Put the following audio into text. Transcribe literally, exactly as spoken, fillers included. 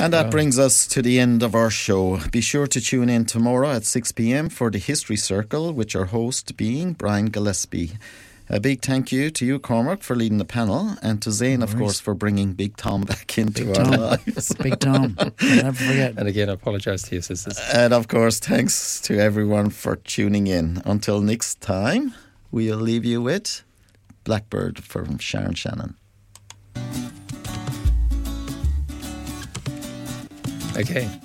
And that brings us to the end of our show. Be sure to tune in tomorrow at six p.m. for the History Circle, with your host being Brian Gillespie. A big thank you to you, Cormac, for leading the panel, and to Zane, no of course, for bringing Big Tom back into Big our Tom. lives. Big Tom. Never forget. And again, I apologise to your sisters. And of course, thanks to everyone for tuning in. Until next time, we'll leave you with Blackbird from Sharon Shannon. Okay.